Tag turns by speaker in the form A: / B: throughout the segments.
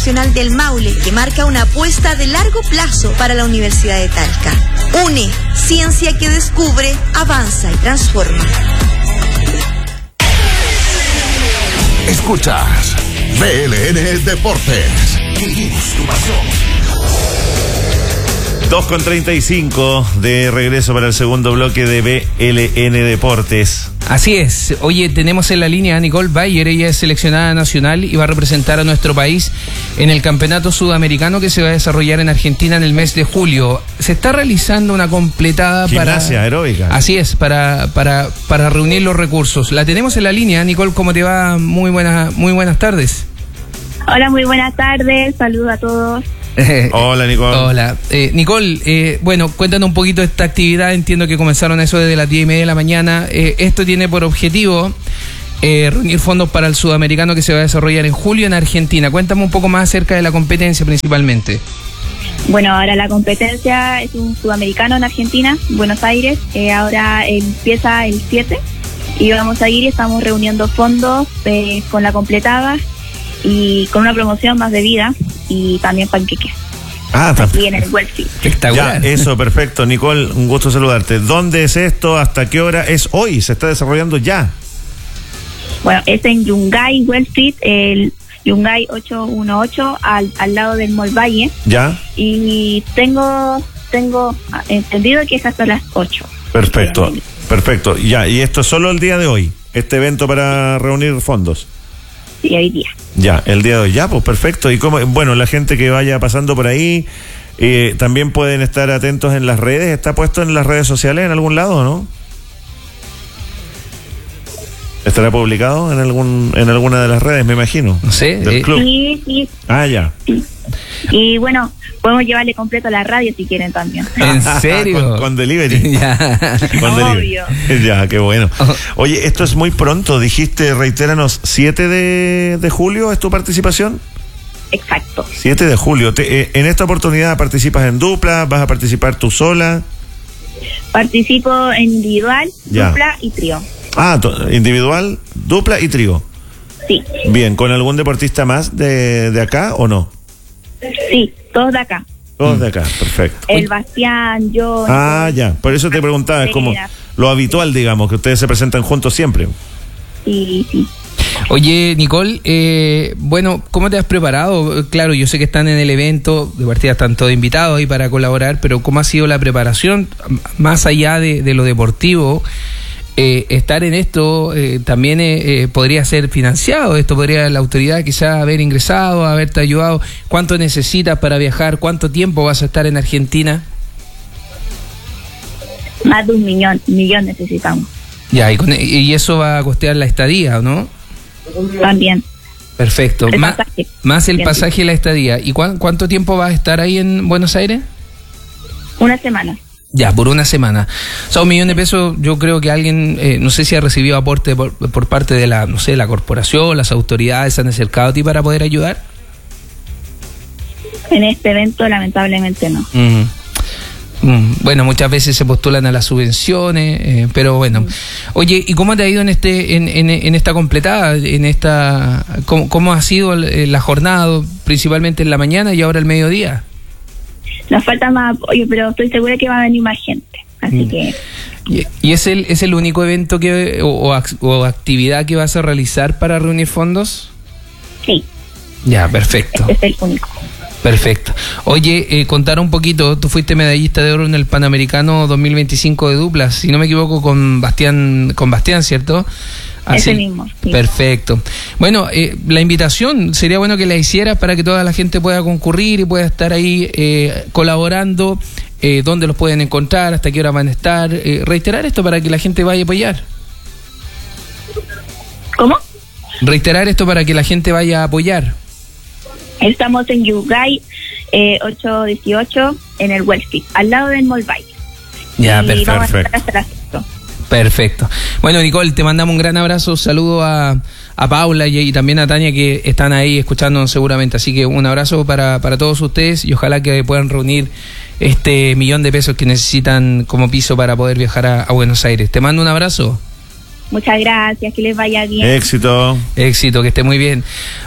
A: Nacional del Maule, que marca una apuesta de largo plazo para la Universidad de Talca. UNE, ciencia que descubre, avanza y transforma.
B: Escuchas BLN Deportes. Vivimos tu pasión.
C: 2:35 de regreso para el segundo bloque de BLN Deportes.
D: Así es. Oye, tenemos en la línea a Nicole Bayer. Ella es seleccionada nacional y va a representar a nuestro país en el campeonato sudamericano que se va a desarrollar en Argentina en el mes de julio. Se está realizando una completada
C: gimnasia aeróbica.
D: Así es, para reunir los recursos. La tenemos en la línea. Nicole, ¿cómo te va? Muy buenas tardes.
E: Hola, muy buenas tardes. Saludos a todos.
C: Hola, Nicole.
D: Hola. Nicole, bueno, cuéntanos un poquito de esta actividad. Entiendo que comenzaron eso desde las 10:30 de la mañana. Esto tiene por objetivo reunir fondos para el sudamericano que se va a desarrollar en julio en Argentina. Cuéntame un poco más acerca de la competencia principalmente.
E: Bueno, ahora la competencia es un sudamericano en Argentina, Buenos Aires. Ahora empieza el 7 y vamos a ir y estamos reuniendo fondos con la completada y con una promoción más de vida y también panqueques. Aquí en el Wellfit.
C: Ya, eso, perfecto. Nicole, un gusto saludarte. ¿Dónde es esto? ¿Hasta qué hora? ¿Es hoy? ¿Se está desarrollando ya?
E: Bueno, es en Yungay Wellfit, el Yungay 818, al lado del Mall Valle.
C: Ya.
E: Y tengo entendido que es hasta las 8.
C: Perfecto, perfecto. Ya, y esto es solo el día de hoy, este evento para reunir fondos.
E: Sí, hoy día.
C: Ya, el día de hoy. Ya, pues perfecto. Y como, bueno, la gente que vaya pasando por ahí, también pueden estar atentos en las redes. ¿Está puesto en las redes sociales en algún lado, no? ¿Estará publicado en alguna de las redes, me imagino?
D: No sé.
C: Del club.
E: Sí.
C: Ah, ya.
E: Sí. Y bueno, podemos llevarle completo a la radio si quieren también.
D: ¿En serio?
C: con delivery.
D: Ya.
C: Con delivery. Ya, qué bueno. Oye, esto es muy pronto. Dijiste, reitéranos, 7 de julio es tu participación.
E: Exacto.
C: 7 de julio. En esta oportunidad participas en dupla, vas a participar tú sola.
E: Participo en individual, dupla y trío.
C: Individual, dupla y trío.
E: Sí.
C: Bien, ¿con algún deportista más de acá o no?
E: Sí, todos de acá.
C: Todos de acá, perfecto.
E: El Bastián, yo...
C: Ya, por eso te preguntaba, es como lo habitual, digamos, que ustedes se presentan juntos siempre.
E: Sí.
D: Oye, Nicole, bueno, ¿cómo te has preparado? Claro, yo sé que están en el evento, de partida están todos invitados ahí para colaborar, pero ¿cómo ha sido la preparación? Más allá de lo deportivo, estar en esto también podría ser financiado. Esto podría la autoridad quizás haber ingresado, haberte ayudado. ¿Cuánto necesitas para viajar? ¿Cuánto tiempo vas a estar en Argentina?
E: Más de un millón necesitamos.
D: Ya, y eso va a costear la estadía, ¿no?
E: También.
D: Perfecto. Más el pasaje y la estadía. ¿Y cuánto tiempo vas a estar ahí en Buenos Aires?
E: Una semana.
D: Ya, por una semana. O sea, $1 millón de pesos, yo creo que alguien, no sé si ha recibido aporte por parte de la corporación, las autoridades se han acercado a ti para poder ayudar.
E: En este evento, lamentablemente, no.
D: Bueno, muchas veces se postulan a las subvenciones, pero bueno. Oye, ¿y cómo te ha ido en esta completada? ¿Cómo ha sido la jornada, principalmente en la mañana y ahora el mediodía?
E: Nos falta más apoyo, pero estoy segura que va a venir más gente. Así que...
D: ¿Y es el único evento o actividad que vas a realizar para reunir fondos?
E: Sí.
D: Ya, perfecto.
E: Este es el único.
D: Perfecto. Oye, contar un poquito, tú fuiste medallista de oro en el Panamericano 2025 de duplas, si no me equivoco, con Bastián, ¿cierto?
E: Ese mismo. Sí.
D: Perfecto. Bueno, la invitación sería bueno que la hicieras para que toda la gente pueda concurrir y pueda estar ahí colaborando, dónde los pueden encontrar, hasta qué hora van a estar, reiterar esto para que la gente vaya a apoyar.
E: ¿Cómo?
D: Reiterar esto para que la gente vaya a apoyar.
E: Estamos en Yungay 818 en el Wellfit, al lado del Mall Valle.
D: Ya, perfecto.
E: Vamos a estar hasta las 8.
D: Perfecto. Bueno, Nicole, te mandamos un gran abrazo, saludo a Paula y también a Tania que están ahí escuchándonos seguramente, así que un abrazo para todos ustedes y ojalá que puedan reunir este $1 millón que necesitan como piso para poder viajar a Buenos Aires. Te mando un abrazo.
E: Muchas gracias, que les vaya bien.
C: Éxito.
D: Éxito, que esté muy bien.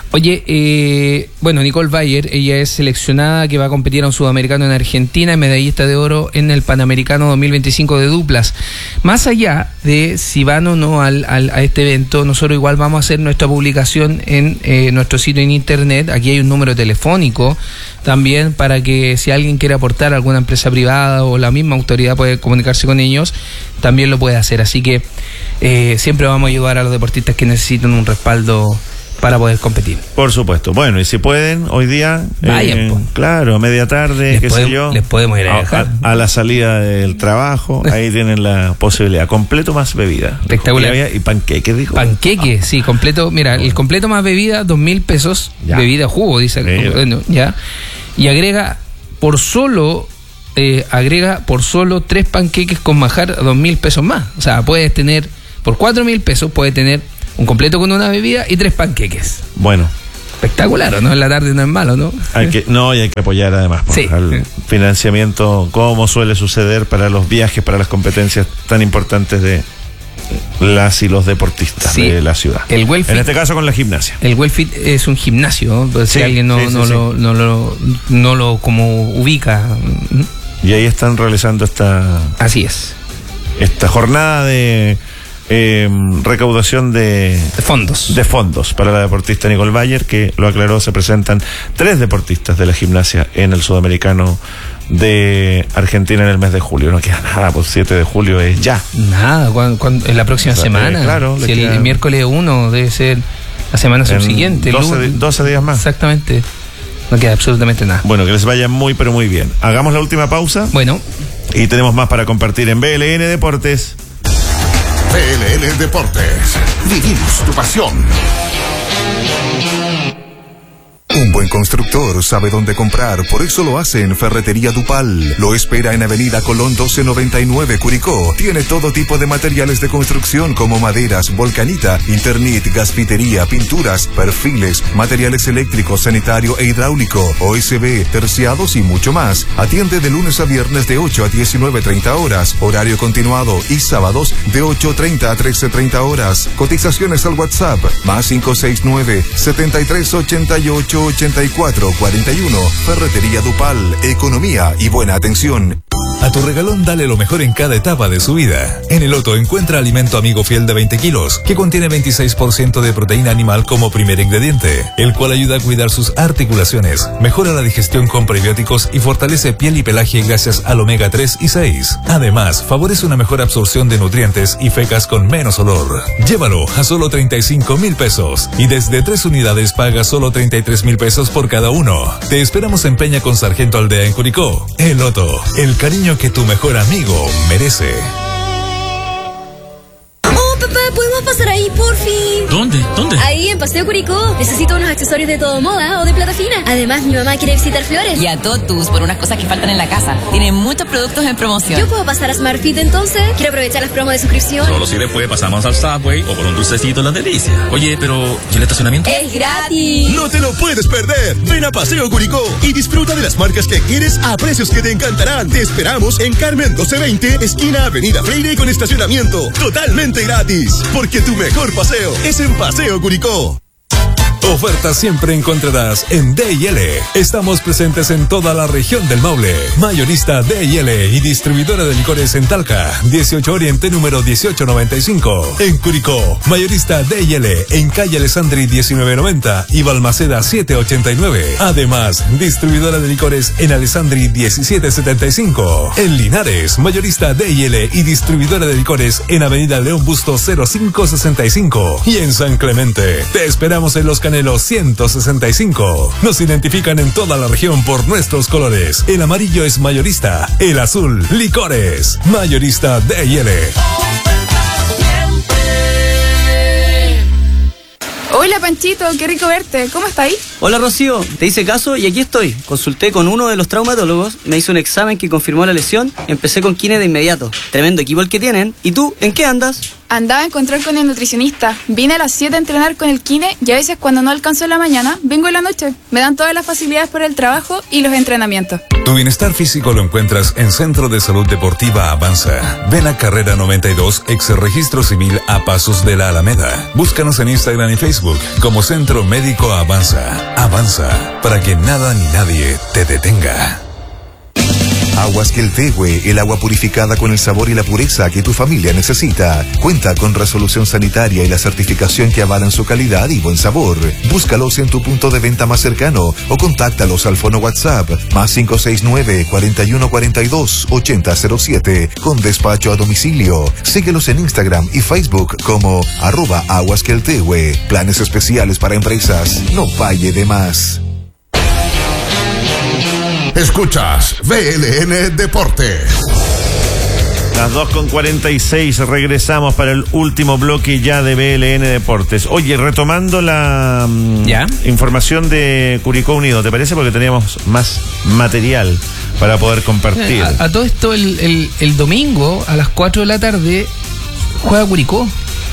D: Oye, bueno, Nicole Bayer, ella es seleccionada que va a competir a un sudamericano en Argentina y medallista de oro en el Panamericano 2025 de duplas. Más allá de si van o no a este evento, nosotros igual vamos a hacer nuestra publicación en nuestro sitio en internet. Aquí hay un número telefónico también para que si alguien quiere aportar a alguna empresa privada o la misma autoridad puede comunicarse con ellos, también lo puede hacer. Así que siempre vamos a ayudar a los deportistas que necesitan un respaldo para poder competir.
C: Por supuesto. Bueno, y si pueden, hoy día,
D: vayan,
C: claro, a media tarde, qué sé yo.
D: Les podemos ir a dejar.
C: A la salida del trabajo, ahí tienen la posibilidad. Completo más bebida.
D: Espectacular.
C: Y panqueque, dijo.
D: Panqueque, sí, completo. Mira, el completo más bebida, 2.000 pesos. Ya. Bebida jugo, dice. Bueno, ya. Y agrega por solo 3 panqueques con manjar, 2.000 pesos más. O sea, puedes tener, por 4.000 pesos, puedes tener un completo con una bebida y 3 panqueques.
C: Bueno.
D: Espectacular, ¿no? En la tarde no es malo, ¿no?
C: Hay que apoyar además al financiamiento, como suele suceder para los viajes, para las competencias tan importantes de las y los deportistas de la ciudad.
D: El Wellfit,
C: en este caso con la gimnasia.
D: El Wellfit es un gimnasio, ¿no? Si alguien no lo como ubica.
C: Y ahí están realizando esta jornada de recaudación de fondos para la deportista Nicole Bayer, que lo aclaró. Se presentan 3 deportistas de la gimnasia en el Sudamericano de Argentina en el mes de julio. No queda nada, pues 7 de julio es ya.
D: Nada, en la próxima semana.
C: Claro.
D: Si el miércoles 1 debe ser la semana subsiguiente.
C: 12 días más.
D: Exactamente. No queda absolutamente nada.
C: Bueno, que les vaya muy, pero muy bien. Hagamos la última pausa.
D: Bueno.
C: Y tenemos más para compartir en BLN Deportes.
B: BLN Deportes. Vivimos tu pasión. Un buen constructor sabe dónde comprar, por eso lo hace en Ferretería Dupal. Lo espera en Avenida Colón 1299, Curicó. Tiene todo tipo de materiales de construcción como maderas, volcanita, Internet, gasfitería, pinturas, perfiles, materiales eléctricos, sanitario e hidráulico, OSB, terciados y mucho más. Atiende de lunes a viernes de 8 a 19:30 horas, horario continuado, y sábados de 8:30 a 13:30 horas. Cotizaciones al WhatsApp, más 569-7388-8441. Ferretería Dupal, economía y buena atención.
F: A tu regalón dale lo mejor en cada etapa de su vida. En el Otto encuentra alimento amigo fiel de 20 kilos, que contiene 26% de proteína animal como primer ingrediente, el cual ayuda a cuidar sus articulaciones, mejora la digestión con prebióticos y fortalece piel y pelaje gracias al omega 3 y 6. Además, favorece una mejor absorción de nutrientes y fecas con menos olor. Llévalo a solo 35,000 pesos y desde 3 unidades paga solo 33,000 pesos por cada uno. Te esperamos en Peña con Sargento Aldea en Curicó. El Otto, el cariño que tu mejor amigo merece.
G: Oh, papá, ¿podemos pasar ahí, por fin?
H: ¿Dónde?
G: Ahí, en Paseo Curicó. Necesito unos accesorios de todo moda o de plata fina. Además, mi mamá quiere visitar Flores.
I: Y a Totus por unas cosas que faltan en la casa. Tiene muchos productos en promoción.
G: ¿Yo puedo pasar a SmartFit entonces? Quiero aprovechar las promos de suscripción.
H: Solo si después pasamos al Subway o por un dulcecito en Las Delicias. Oye, pero ¿y el estacionamiento?
G: ¡Es gratis!
J: ¡No te lo puedes perder! Ven a Paseo Curicó y disfruta de las marcas que quieres a precios que te encantarán. Te esperamos en Carmen 1220, esquina Avenida Freire, con estacionamiento totalmente gratis. Porque tu mejor paseo es en Paseo Curicó.
F: Ofertas siempre encontrarás en D&L. Estamos presentes en toda la región del Maule. Mayorista D&L y distribuidora de licores en Talca, 18 Oriente número 1895. En Curicó, mayorista D&L en calle Alessandri 1990 y Balmaceda 789. Además, distribuidora de licores en Alessandri 1775. En Linares, mayorista D&L y distribuidora de licores en Avenida León Busto 0565. Y en San Clemente, te esperamos en Los Canelos 165. Nos identifican en toda la región por nuestros colores. El amarillo es mayorista, el azul, licores. Mayorista D&L.
K: Hola Panchito, qué rico verte. ¿Cómo está ahí?
L: Hola Rocío, te hice caso y aquí estoy. Consulté con uno de los traumatólogos, me hizo un examen que confirmó la lesión, empecé con kine de inmediato. Tremendo equipo el que tienen. ¿Y tú, en qué andas?
K: andaba a encontrar con el nutricionista. Vine a las 7 a entrenar con el kine y a veces cuando no alcanzo en la mañana, vengo en la noche. Me dan todas las facilidades por el trabajo y los entrenamientos.
F: Tu bienestar físico lo encuentras en Centro de Salud Deportiva Avanza. Ven a Carrera 92, ex Registro Civil a Pasos de la Alameda. Búscanos en Instagram y Facebook como Centro Médico Avanza. Avanza, para que nada ni nadie te detenga.
B: Aguas Queltehue, el agua purificada con el sabor y la pureza que tu familia necesita. Cuenta con resolución sanitaria y la certificación que avalan su calidad y buen sabor. Búscalos en tu punto de venta más cercano o contáctalos al fono WhatsApp más 569-4142-8007 con despacho a domicilio. Síguelos en Instagram y Facebook como @aguasqueltehue. Planes especiales para empresas. No falle de más.
J: Escuchas VLN Deportes.
C: Las 2:46, regresamos para el último bloque ya de BLN Deportes. Oye, retomando la información de Curicó Unido, ¿te parece? Porque teníamos más material para poder compartir.
D: A todo esto, el domingo a las 4 de la tarde juega Curicó.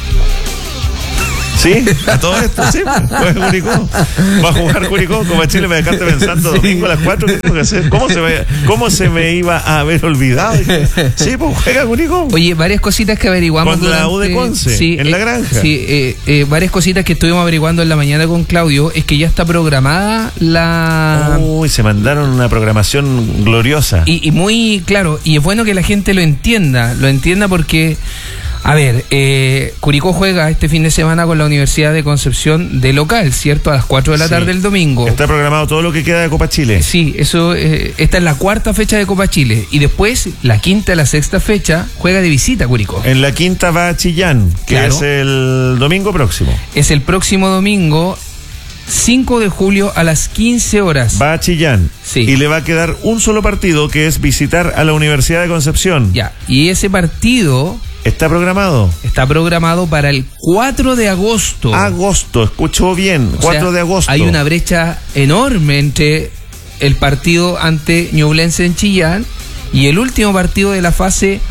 C: Sí, a todo esto, sí, juega Curicó. Va a jugar Curicó, como a Chile me dejaste pensando domingo a las 4, ¿qué tengo que hacer? ¿Cómo se me iba a haber olvidado? Sí, pues juega Curicó.
D: Oye, varias cositas que averiguamos.
C: Con la U de Conce, sí, en la granja.
D: Sí, varias cositas que estuvimos averiguando en la mañana con Claudio, es que ya está programada la...
C: Uy, se mandaron una programación gloriosa.
D: Y muy claro, y es bueno que la gente lo entienda porque... A ver, Curicó juega este fin de semana con la Universidad de Concepción de local, ¿cierto? A las 4 de la tarde el domingo.
C: Está programado todo lo que queda de Copa Chile.
D: Sí, eso, esta es la 4ª fecha de Copa Chile. Y después, la 5ª y la 6ª fecha, juega de visita Curicó.
C: En la 5ª va a Chillán, que es el domingo próximo.
D: Es el próximo domingo, 5 de julio a las 15 horas.
C: Va a Chillán.
D: Sí.
C: Y le va a quedar un solo partido, que es visitar a la Universidad de Concepción.
D: Ya, y ese partido...
C: ¿Está programado?
D: Está programado para el 4 de agosto.
C: Agosto, escuchó bien, 4 de agosto.
D: Hay una brecha enorme entre el partido ante Ñublense en Chillán y el último partido de la fase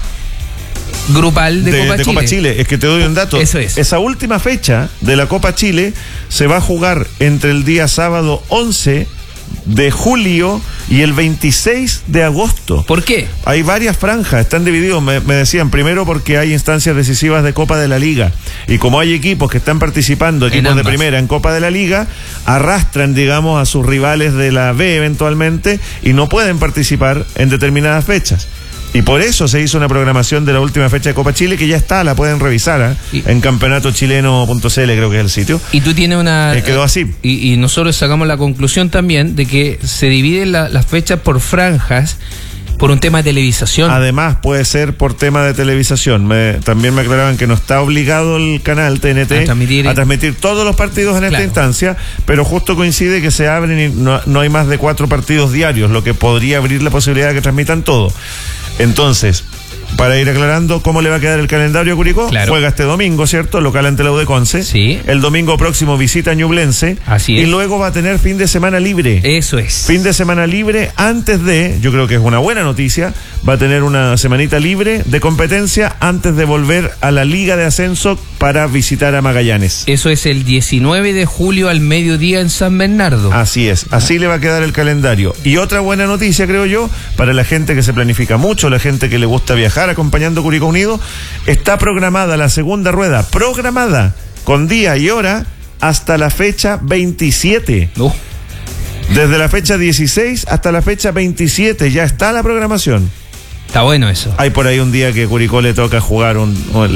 D: grupal de
C: Copa Chile. Es que te doy un dato.
D: Eso es.
C: Esa última fecha de la Copa Chile se va a jugar entre el día sábado 11 de julio y el 26 de agosto.
D: ¿Por qué?
C: Hay varias franjas, están divididos, me decían, primero porque hay instancias decisivas de Copa de la Liga, y como hay equipos que están participando, equipos de primera en Copa de la Liga, arrastran, digamos, a sus rivales de la B eventualmente, y no pueden participar en determinadas fechas. Y por eso se hizo una programación de la última fecha de Copa Chile, que ya está, la pueden revisar en campeonatochileno.cl, creo que es el sitio.
D: Y tú tienes una...
C: quedó así.
D: Y nosotros sacamos la conclusión también de que se dividen las fechas por franjas por un tema de televisación.
C: Además, puede ser por tema de televisación. También me aclaraban que no está obligado el canal TNT a transmitir todos los partidos en esta instancia, pero justo coincide que se abren y no hay más de 4 partidos diarios, lo que podría abrir la posibilidad de que transmitan todo. Entonces, para ir aclarando cómo le va a quedar el calendario a Curicó, juega este domingo, ¿cierto? Local ante la U de Conce.
D: Sí.
C: El domingo próximo visita a Ñublense.
D: Así es.
C: Y luego va a tener fin de semana libre.
D: Eso es.
C: Fin de semana libre antes de, yo creo que es una buena noticia, va a tener una semanita libre de competencia antes de volver a la Liga de Ascenso para visitar a Magallanes.
D: Eso es el 19 de julio al mediodía en San Bernardo.
C: Así es, así le va a quedar el calendario. Y otra buena noticia, creo yo, para la gente que se planifica mucho, la gente que le gusta viajar acompañando Curicó Unido, está programada la segunda rueda, programada con día y hora hasta la fecha 27. Desde la fecha 16 hasta la fecha 27 ya está la programación.
D: Está bueno eso.
C: Hay por ahí un día que Curicó le toca jugar un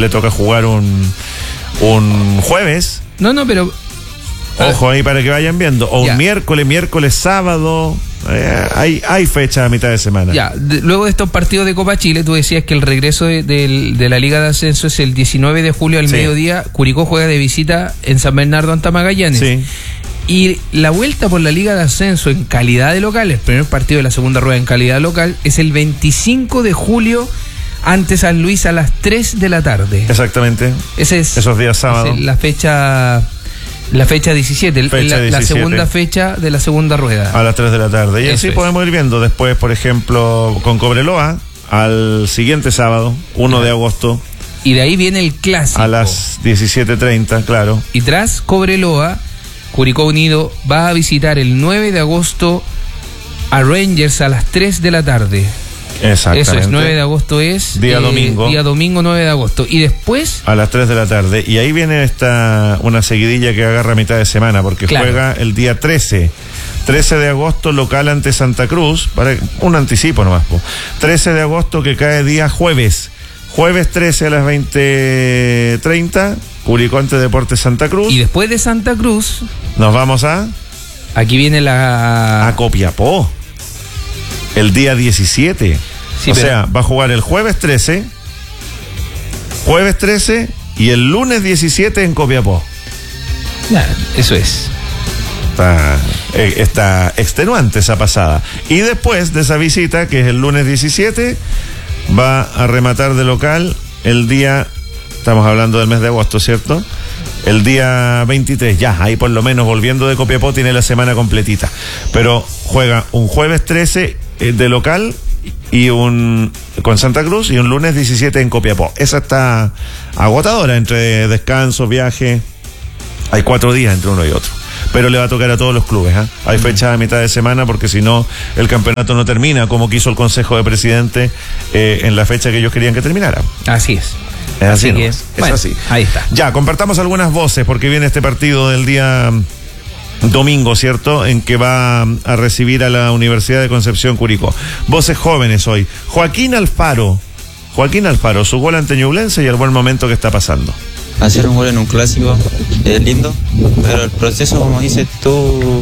C: jueves.
D: No, pero...
C: Ojo ahí para que vayan viendo. O un miércoles, sábado. Hay fecha a mitad de semana.
D: Ya, luego de estos partidos de Copa Chile, tú decías que el regreso de la Liga de Ascenso es el 19 de julio al mediodía. Curicó juega de visita en San Bernardo ante Magallanes.
C: Sí.
D: Y la vuelta por la Liga de Ascenso en calidad de local, el primer partido de la segunda rueda en calidad local, es el 25 de julio ante San Luis a las 3 de la tarde.
C: Exactamente. Esos días sábados.
D: La fecha 17, la segunda fecha de la segunda rueda.
C: A las 3 de la tarde. Y así podemos ir viendo después, por ejemplo, con Cobreloa, al siguiente sábado, 1 de agosto,
D: Y de ahí viene el clásico.
C: A las 17:30, claro.
D: Y tras Cobreloa, Curicó Unido va a visitar el 9 de agosto a Rangers a las 3 de la tarde.
C: Exactamente.
D: Eso es, 9 de agosto es...
C: Día domingo.
D: Día domingo 9 de agosto. Y después...
C: A las 3 de la tarde. Y ahí viene una seguidilla que agarra a mitad de semana, porque juega el día 13. 13 de agosto local ante Santa Cruz, para un anticipo nomás. 13 de agosto que cae día jueves. Jueves 13 a las 20:30, Curicó ante Deportes Santa Cruz.
D: Y después de Santa Cruz...
C: Nos vamos a...
D: Aquí viene
C: a Copiapó. El día 17. Sí, o sea, va a jugar el jueves 13 y el lunes 17 en Copiapó.
D: Eso es.
C: Está extenuante esa pasada. Y después de esa visita, que es el lunes 17, va a rematar de local el día, estamos hablando del mes de agosto, ¿cierto? El día 23, ya, ahí por lo menos volviendo de Copiapó tiene la semana completita. Pero juega un jueves 13 de local y con Santa Cruz y un lunes 17 en Copiapó. Esa está agotadora entre descanso, viaje. Hay 4 días entre uno y otro. Pero le va a tocar a todos los clubes, ¿eh? Hay fecha a mitad de semana porque si no el campeonato no termina como quiso el Consejo de Presidente en la fecha que ellos querían que terminara.
D: Así es.
C: Es así, ¿no?
D: Es así. Ahí está.
C: Ya, compartamos algunas voces porque viene este partido del día domingo, ¿cierto? En que va a recibir a la Universidad de Concepción Curicó. Voces jóvenes hoy. Joaquín Alfaro, su gol ante Ñublense y el buen momento que está pasando.
M: Hacer un gol en un clásico es lindo, pero el proceso, como dices tú,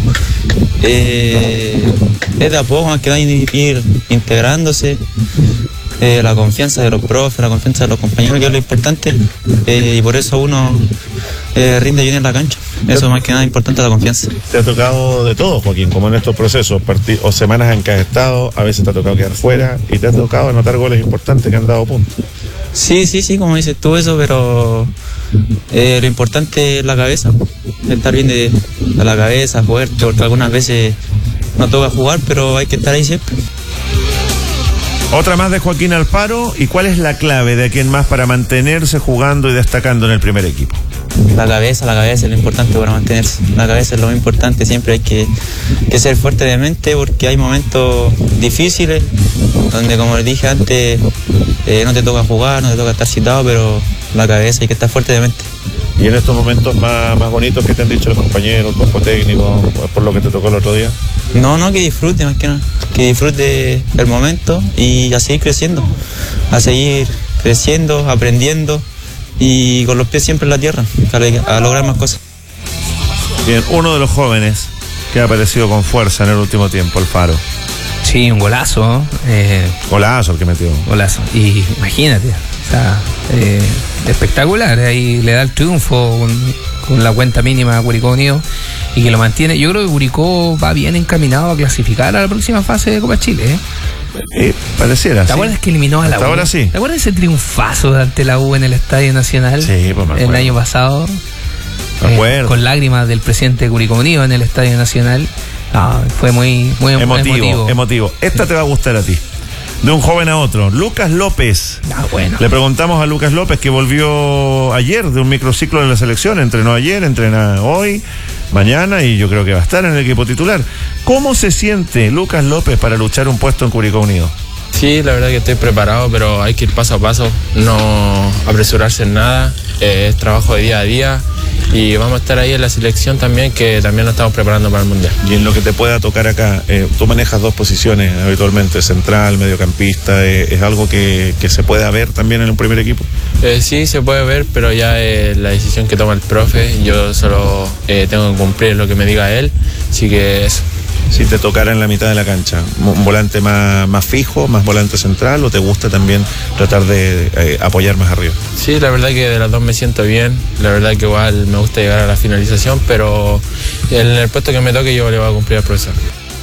M: es de a poco, más que ir integrándose. La confianza de los profes, la confianza de los compañeros, que es lo importante, y por eso uno rinde bien en la cancha. Eso más que nada importante, la confianza.
C: Te ha tocado de todo, Joaquín, como en estos procesos o semanas en que has estado, a veces te ha tocado quedar fuera y te ha tocado anotar goles importantes que han dado puntos.
M: Sí, como dices tú eso, pero lo importante es la cabeza, estar bien de la cabeza, fuerte, porque algunas veces no toca jugar, pero hay que estar ahí siempre.
C: Otra más de Joaquín Alfaro. ¿Y cuál es la clave de quién más para mantenerse jugando y destacando en el primer equipo?
M: La cabeza es lo importante para mantenerse. La cabeza es lo más importante. Siempre hay que ser fuerte de mente porque hay momentos difíciles donde, como les dije antes, no te toca jugar, no te toca estar citado, pero la cabeza hay que estar fuerte de mente.
C: ¿Y en estos momentos más bonitos que te han dicho los compañeros, el cuerpo técnico, por lo que te tocó el otro día?
M: No, que disfrute más que nada, que disfrute el momento y a seguir creciendo, aprendiendo y con los pies siempre en la tierra, a lograr más cosas.
C: Bien, uno de los jóvenes que ha aparecido con fuerza en el último tiempo, Alfaro.
D: Sí, un golazo.
C: Golazo el que metió.
D: Golazo. Y imagínate, o sea, espectacular. Ahí le da el triunfo con la cuenta mínima a Curicó Unido y que lo mantiene. Yo creo que Curicó va bien encaminado a clasificar a la próxima fase de Copa Chile.
C: Pareciera.
D: ¿Te acuerdas que eliminó a la U?
C: Ahora sí.
D: ¿Te acuerdas de ese triunfazo ante la U en el Estadio Nacional?
C: Sí, pues me acuerdo.
D: El año pasado. Con lágrimas del presidente de Curicó Unido en el Estadio Nacional. Fue muy
C: emotivo. Esta te va a gustar a ti. De un joven a otro, Lucas López.
D: Bueno.
C: Le preguntamos a Lucas López, que volvió ayer de un microciclo de la selección, entrenó ayer, entrena hoy, mañana, y yo creo que va a estar en el equipo titular. ¿Cómo se siente Lucas López para luchar un puesto en Curicó Unido?
N: Sí, la verdad que estoy preparado, pero hay que ir paso a paso, no apresurarse en nada, es trabajo de día a día y vamos a estar ahí en la selección también, que también nos estamos preparando para el Mundial.
C: Y en lo que te pueda tocar acá, tú manejas 2 posiciones habitualmente, central, mediocampista, ¿es algo que se pueda ver también en un primer equipo?
N: Sí, se puede ver, pero ya es la decisión que toma el profe, yo solo tengo que cumplir lo que me diga él, así que eso.
C: Si te tocara en la mitad de la cancha, ¿un volante más fijo, más volante central, o te gusta también tratar de apoyar más arriba?
N: Sí, la verdad que de las dos me siento bien, la verdad que igual me gusta llegar a la finalización, pero en el puesto que me toque yo le voy a cumplir al profesor.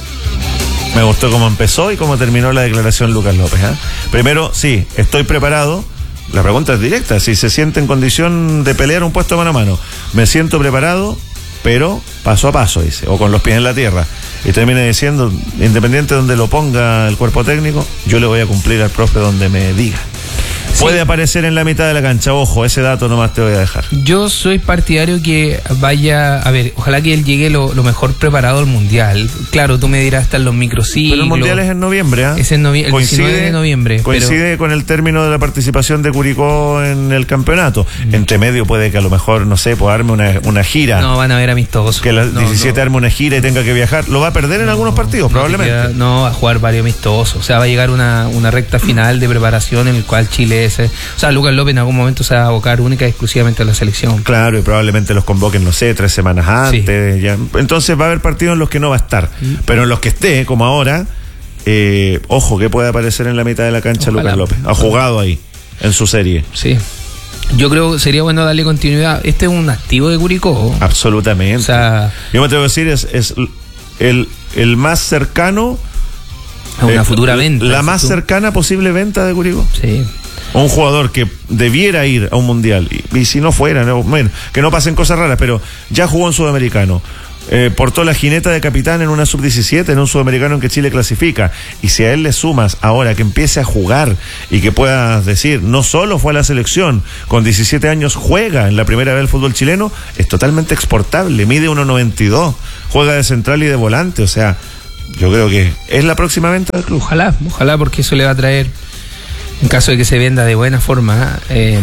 C: Me gustó cómo empezó y cómo terminó la declaración Lucas López. Primero, sí, estoy preparado. La pregunta es directa, si se siente en condición de pelear un puesto mano a mano. Me siento preparado, pero paso a paso, dice, o con los pies en la tierra. Y termina diciendo, independiente de donde lo ponga el cuerpo técnico, yo le voy a cumplir al profe donde me diga. puede aparecer en la mitad de la cancha. Ojo, ese dato nomás te voy a dejar.
D: Yo soy partidario que vaya, a ver, ojalá que él llegue lo mejor preparado al Mundial. Claro, tú me dirás, están los microciclos.
C: Pero el Mundial es en noviembre, ¿eh?
D: Es en el 19 de noviembre.
C: Coincide con el término de la participación de Curicó en el campeonato. Entre medio puede que a lo mejor, no sé, pues arme una gira.
D: No, van a ver amistosos.
C: Que el 17 arme una gira y tenga que viajar. Lo va a perder en algunos partidos, probablemente.
D: No, a jugar varios amistosos. O sea, va a llegar una recta final de preparación en el cual Chile o sea, Lucas López en algún momento se va a abocar única y exclusivamente a la selección.
C: Claro, y probablemente los convoquen, no sé, 3 semanas antes. Sí. Ya. Entonces va a haber partidos en los que no va a estar. Pero en los que esté, como ahora, ojo, que puede aparecer en la mitad de la cancha. Ojalá. Lucas López. Ha jugado ahí, en su serie.
D: Sí. Yo creo que sería bueno darle continuidad. Este es un activo de Curicó.
C: Absolutamente. O sea, yo me tengo que decir, es el más cercano
D: a una futura venta.
C: La más cercana posible venta de Curicó.
D: Sí.
C: Un jugador que debiera ir a un mundial, y si no fuera, bueno, que no pasen cosas raras, pero ya jugó en Sudamericano. Portó la jineta de capitán en una sub-17, en un sudamericano en que Chile clasifica, y si a él le sumas ahora que empiece a jugar y que puedas decir, no solo fue a la selección, con 17 años juega en la primera vez del fútbol chileno, es totalmente exportable, mide 1.92, juega de central y de volante, o sea, yo creo que es la próxima venta del club.
D: Ojalá, porque eso le va a traer, en caso de que se venda de buena forma,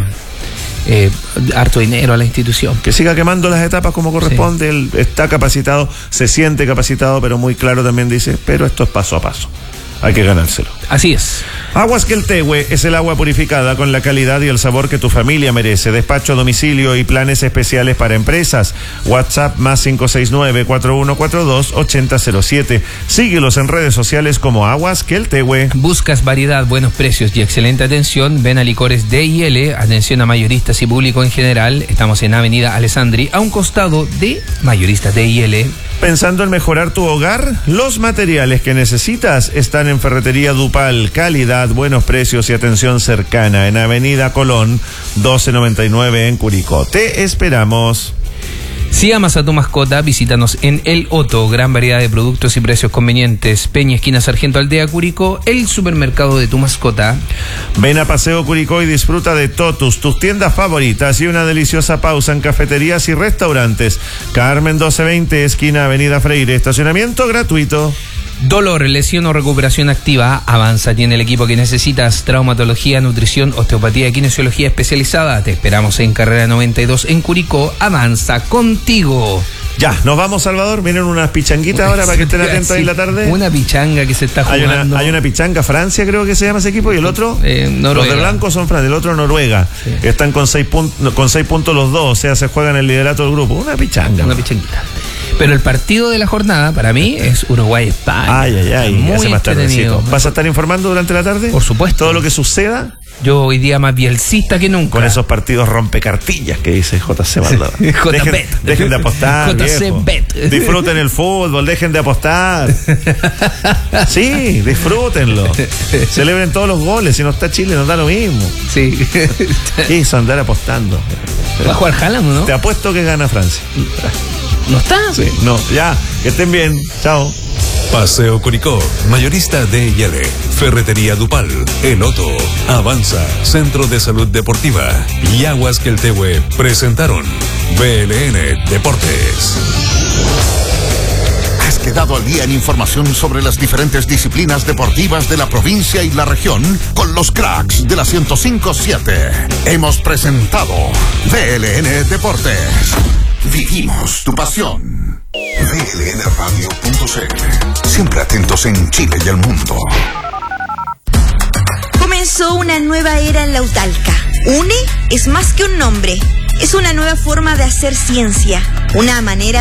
D: harto dinero a la institución.
C: Que siga quemando las etapas como corresponde. Sí. Él está capacitado, se siente capacitado, pero muy claro también dice, pero esto es paso a paso. Hay que ganárselo.
D: Así es.
C: Aguas Queltehue es el agua purificada con la calidad y el sabor que tu familia merece. Despacho a domicilio y planes especiales para empresas. WhatsApp más 569-4142-8007. Síguelos en redes sociales como Aguas Queltehue.
D: ¿Buscas variedad, buenos precios y excelente atención? Ven a Licores D&L, atención a mayoristas y público en general. Estamos en Avenida Alessandri, a un costado de Mayoristas D&L.
C: ¿Pensando en mejorar tu hogar? Los materiales que necesitas están en Ferretería Dupal. Calidad, buenos precios y atención cercana en Avenida Colón 1299 en Curicó. Te esperamos.
D: Si amas a tu mascota, visítanos en El Otto, gran variedad de productos y precios convenientes. Peña, esquina Sargento Aldea, Curicó, el supermercado de tu mascota.
C: Ven a Paseo Curicó y disfruta de Totus, tus tiendas favoritas y una deliciosa pausa en cafeterías y restaurantes. Carmen 1220, esquina Avenida Freire, estacionamiento gratuito.
D: Dolor, lesión o recuperación activa. Avanza tiene el equipo que necesitas. Traumatología, nutrición, osteopatía y kinesiología especializada. Te esperamos en Carrera 92 en Curicó. Avanza contigo.
C: Ya, nos vamos, Salvador. Vienen unas pichanguitas ahora para que estén atentos ahí en la tarde.
D: Una pichanga que se está jugando.
C: Hay una pichanga, Francia creo que se llama ese equipo, y el otro,
D: Noruega.
C: Los de blanco son Francia, el otro Noruega. Sí. Están con 6 puntos los dos, o sea, se juegan el liderato del grupo. Una pichanga.
D: Una pichanguita. Pero el partido de la jornada, para mí, es Uruguay-España.
C: Ay, muy más tardecito. ¿Vas a estar informando durante la tarde?
D: Por supuesto.
C: Todo lo que suceda.
D: Yo hoy día más bielcista que nunca.
C: Con esos partidos rompecartillas que dice JC Maldonado. Dejen de apostar, viejo. Disfruten el fútbol, dejen de apostar. Sí, disfrútenlo. Celebren todos los goles. Si no está Chile, nos da lo mismo.
D: Sí.
C: Eso, andar apostando.
D: ¿Va a jugar Haaland o no?
C: Te apuesto que gana Francia.
D: ¿No está?
C: Sí, no, ya, que estén bien. Chao.
F: Paseo Curicó, mayorista D&L, Ferretería Dupal, El Otto, Avanza, Centro de Salud Deportiva y Aguas Queltehue presentaron BLN Deportes.
B: Has quedado al día en información sobre las diferentes disciplinas deportivas de la provincia y la región con los cracks de la 105.7. Hemos presentado BLN Deportes. Vivimos tu pasión. blnradio.cl. Siempre atentos en Chile y el mundo.
A: Comenzó una nueva era en la Utalca. UNE es más que un nombre. Es una nueva forma de hacer ciencia. Una manera